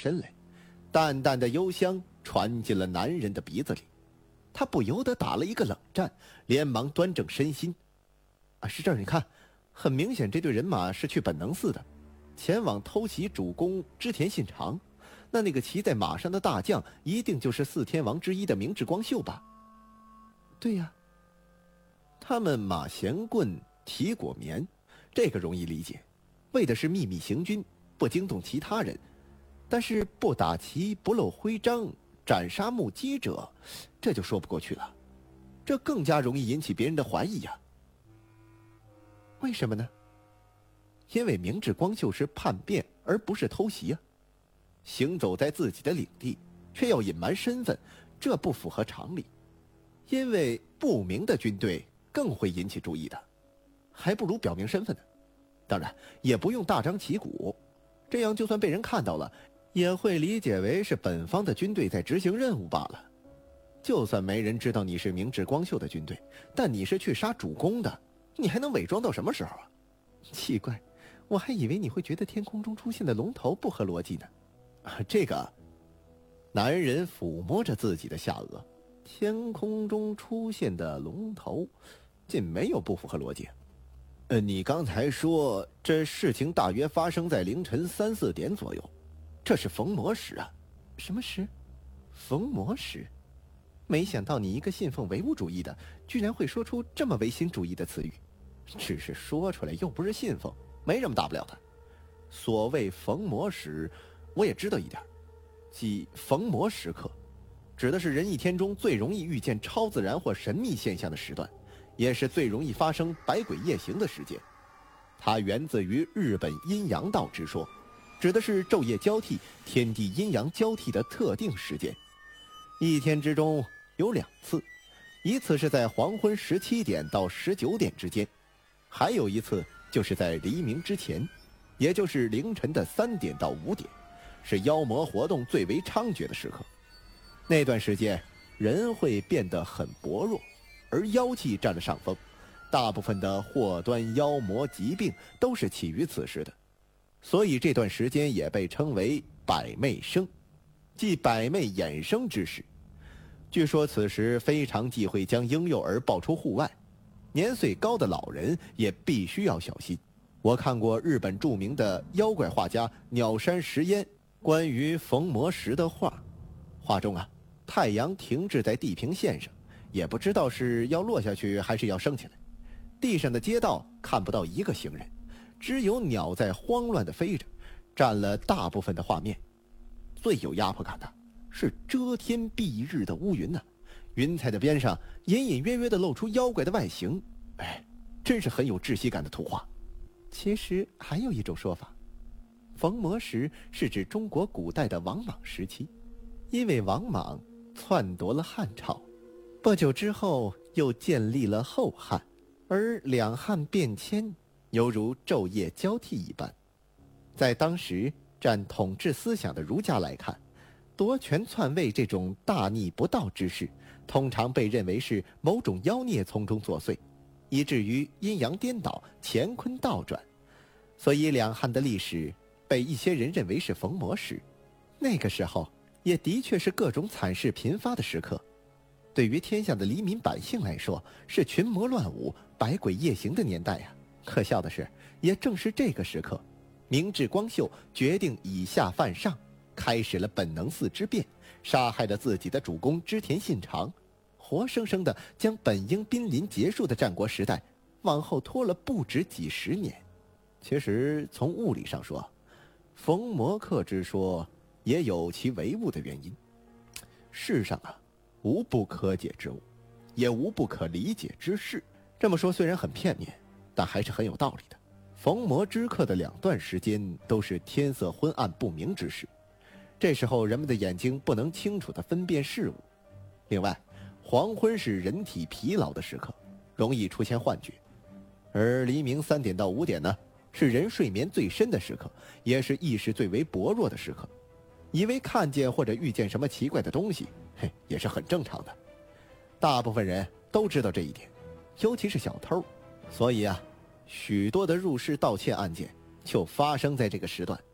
身来，淡淡的幽香传进了男人的鼻子里。他不由得打了一个冷战，连忙端正身心。是这儿，你看，很明显这队人马是去本能寺的，前往偷袭主公织田信长。那个骑在马上的大将一定就是四天王之一的明智光秀吧？对呀，他们马衔棍，提裹棉，这个容易理解，为的是秘密行军，不惊动其他人。但是不打旗，不露徽章，斩杀目击者，这就说不过去了，这更加容易引起别人的怀疑呀。为什么呢？因为明智光秀是叛变，而不是偷袭啊。行走在自己的领地，却要隐瞒身份，这不符合常理。因为不明的军队更会引起注意的，还不如表明身份呢。当然，也不用大张旗鼓，这样就算被人看到了，也会理解为是本方的军队在执行任务罢了。就算没人知道你是明智光秀的军队，但你是去杀主公的，你还能伪装到什么时候啊？奇怪，我还以为你会觉得天空中出现的龙头不合逻辑呢。这个，男人抚摸着自己的下颚，天空中出现的龙头，竟没有不符合逻辑。你刚才说这事情大约发生在凌晨3、4点左右，这是逢魔时啊。什么时？逢魔时？没想到你一个信奉唯物主义的，居然会说出这么唯心主义的词语。只是说出来又不是信奉，没什么大不了的。所谓逢魔时，我也知道一点，即逢魔时刻，指的是人一天中最容易遇见超自然或神秘现象的时段，也是最容易发生百鬼夜行的时间。它源自于日本阴阳道之说，指的是昼夜交替、天地阴阳交替的特定时间。一天之中有2次，一次是在黄昏17点到19点之间，还有一次就是在黎明之前，也就是凌晨的3点到5点，是妖魔活动最为猖獗的时刻。那段时间人会变得很薄弱，而妖气占了上风，大部分的祸端妖魔疾病都是起于此时的，所以这段时间也被称为百媚生，即百媚衍生之时。据说此时非常忌讳将婴幼儿抱出户外，年岁高的老人也必须要小心。我看过日本著名的妖怪画家鸟山石烟关于逢魔时的画，画中太阳停滞在地平线上，也不知道是要落下去还是要升起来，地上的街道看不到一个行人，只有鸟在慌乱地飞着，占了大部分的画面。最有压迫感的是遮天蔽日的乌云呐，云彩的边上隐隐约约地露出妖怪的外形，真是很有窒息感的图画。其实还有一种说法，逢魔时是指中国古代的王莽时期，因为王莽篡夺了汉朝，不久之后又建立了后汉，而两汉变迁犹如昼夜交替一般。在当时占统治思想的儒家来看，夺权篡位这种大逆不道之事，通常被认为是某种妖孽从中作祟，以至于阴阳颠倒、乾坤倒转。所以两汉的历史被一些人认为是逢魔时，那个时候也的确是各种惨事频发的时刻。对于天下的黎民百姓来说，是群魔乱舞、百鬼夜行的年代呀。可笑的是，也正是这个时刻，明智光秀决定以下犯上，开始了本能寺之变，杀害了自己的主公织田信长，活生生的将本应濒临结束的战国时代往后拖了不止几十年。其实从物理上说，逢魔克之说也有其唯物的原因。世上无不可解之物，也无不可理解之事。这么说虽然很片面，但还是很有道理的。逢魔之刻的2段时间都是天色昏暗不明之时，这时候人们的眼睛不能清楚地分辨事物。另外，黄昏是人体疲劳的时刻，容易出现幻觉，而黎明3点到5点呢，是人睡眠最深的时刻，也是意识最为薄弱的时刻。以为看见或者遇见什么奇怪的东西，也是很正常的。大部分人都知道这一点，尤其是小偷。所以许多的入室盗窃案件就发生在这个时段。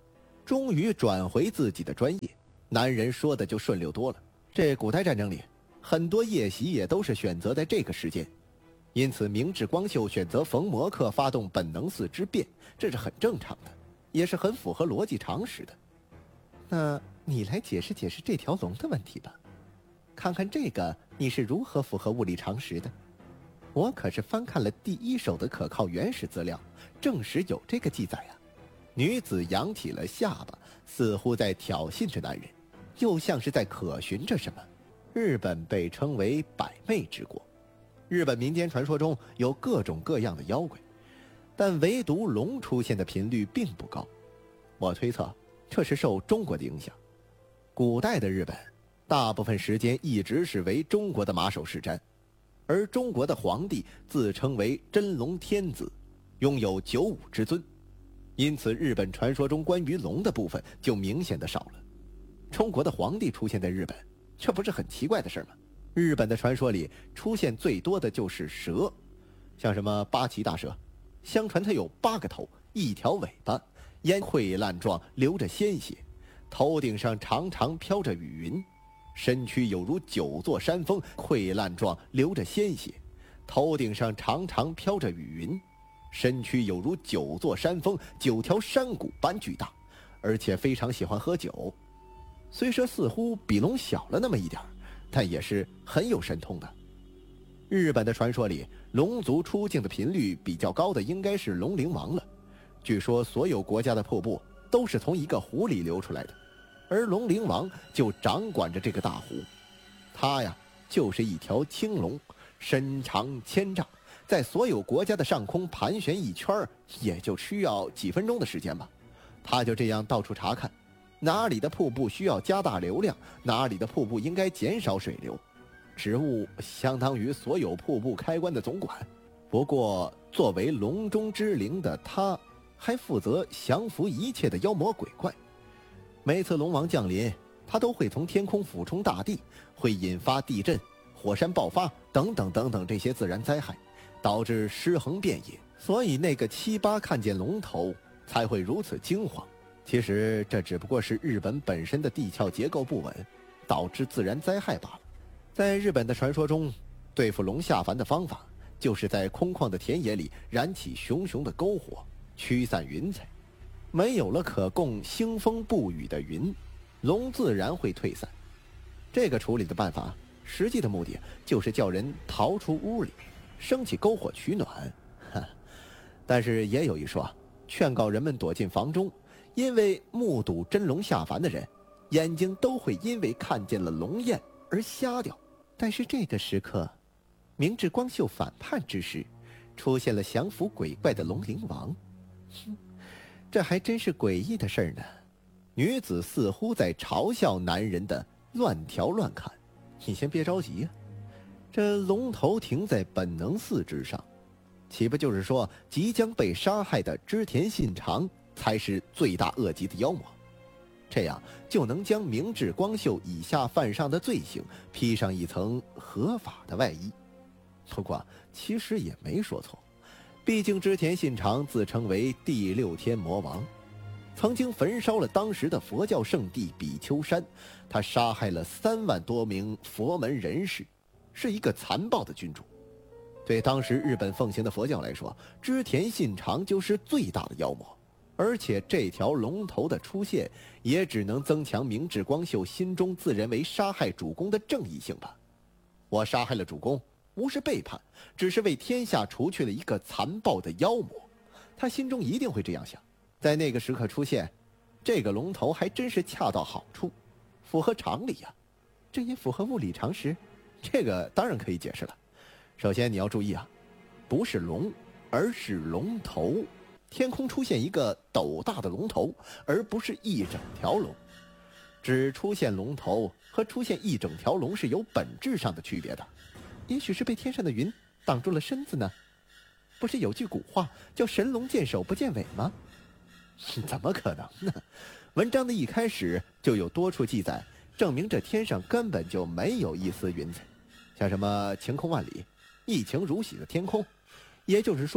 终于转回自己的专业，男人说的就顺溜多了。这古代战争里，很多夜袭也都是选择在这个时间，因此明智光秀选择逢魔克发动本能寺之变，这是很正常的，也是很符合逻辑常识的。那你来解释解释这条龙的问题吧，看看这个你是如何符合物理常识的。我可是翻看了第一手的可靠原始资料，证实有这个记载啊。女子扬起了下巴，似乎在挑衅着男人，又像是在可寻着什么。日本被称为百媚之国，日本民间传说中有各种各样的妖怪，但唯独龙出现的频率并不高。我推测这是受中国的影响。古代的日本大部分时间一直是为中国的马首是瞻，而中国的皇帝自称为真龙天子，拥有九五之尊，因此日本传说中关于龙的部分就明显的少了。中国的皇帝出现在日本，这不是很奇怪的事吗？日本的传说里出现最多的就是蛇，像什么八岐大蛇，相传它有8个头，1条尾巴，烟溃烂状，流着鲜血，头顶上常常飘着雨云，身躯有如9座山峰，溃烂状，流着鲜血，头顶上常常飘着雨云，身躯有如9座山峰，9条山谷般巨大，而且非常喜欢喝酒。虽说似乎比龙小了那么一点，但也是很有神通的。日本的传说里，龙族出境的频率比较高的应该是龙灵王了。据说所有国家的瀑布都是从一个湖里流出来的，而龙灵王就掌管着这个大湖。它呀，就是一条青龙，身长1000丈，在所有国家的上空盘旋一圈，也就需要几分钟的时间吧。他就这样到处查看，哪里的瀑布需要加大流量，哪里的瀑布应该减少水流。职务相当于所有瀑布开关的总管。不过作为龙中之灵的他，还负责降服一切的妖魔鬼怪。每次龙王降临，他都会从天空俯冲大地，会引发地震、火山爆发等等等等这些自然灾害，导致尸横遍野。所以那个7、8看见龙头才会如此惊慌。其实这只不过是日本本身的地壳结构不稳，导致自然灾害罢了。在日本的传说中，对付龙下凡的方法，就是在空旷的田野里燃起熊熊的篝火，驱散云彩。没有了可供兴风布雨的云，龙自然会退散。这个处理的办法，实际的目的就是叫人逃出屋里，升起篝火取暖。但是也有一说，劝告人们躲进房中，因为目睹真龙下凡的人，眼睛都会因为看见了龙焰而瞎掉。但是这个时刻，明智光秀反叛之时，出现了降服鬼怪的龙灵王。这还真是诡异的事儿呢。女子似乎在嘲笑男人的乱调乱砍。你先别着急呀，这龙头停在本能寺之上，岂不就是说即将被杀害的织田信长才是罪大恶极的妖魔？这样就能将明智光秀以下犯上的罪行披上一层合法的外衣。不过其实也没说错，毕竟织田信长自称为第6天魔王，曾经焚烧了当时的佛教圣地比丘山，他杀害了3万多名佛门人士，是一个残暴的君主。对当时日本奉行的佛教来说，织田信长就是最大的妖魔。而且这条龙头的出现，也只能增强明智光秀心中自认为杀害主公的正义性吧。我杀害了主公，无是背叛，只是为天下除去了一个残暴的妖魔。他心中一定会这样想。在那个时刻出现，这个龙头还真是恰到好处，符合常理呀。这也符合物理常识，这个当然可以解释了。首先你要注意啊，不是龙，而是龙头。天空出现一个斗大的龙头，而不是一整条龙。只出现龙头和出现一整条龙是有本质上的区别的。也许是被天上的云挡住了身子呢？不是有句古话叫神龙见首不见尾吗？怎么可能呢？文章的一开始就有多处记载，证明这天上根本就没有一丝云彩，像什么晴空万里、一晴如洗的天空，也就是说